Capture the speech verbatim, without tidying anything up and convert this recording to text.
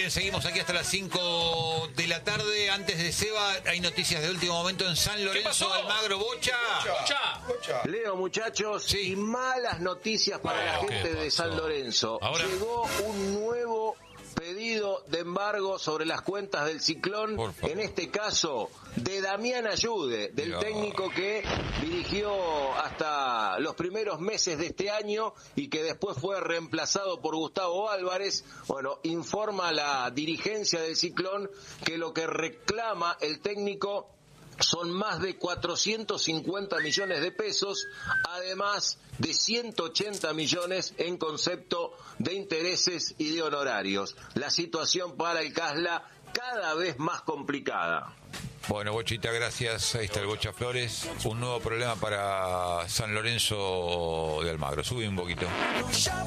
bien, seguimos aquí hasta las cinco de la tarde. Antes de Seba, hay noticias de último momento en San Lorenzo de Almagro. Bocha. Bocha. Bocha. Leo, muchachos, sí. y malas noticias para oh, la gente de San Lorenzo. Ahora... Llegó un nuevo pedido de embargo sobre las cuentas del Ciclón, en este caso de Damián Ayude, del no. técnico que dirigió hasta los primeros meses de este año y que después fue reemplazado por Gustavo Álvarez. Bueno, informa la dirigencia del Ciclón que lo que reclama el técnico son más de cuatrocientos cincuenta millones de pesos, además de ciento ochenta millones en concepto de intereses y de honorarios. La situación para el Casla cada vez más complicada. Bueno, Bochita, gracias. Ahí está el Bocha Flores. Un nuevo problema para San Lorenzo de Almagro. Sube un poquito.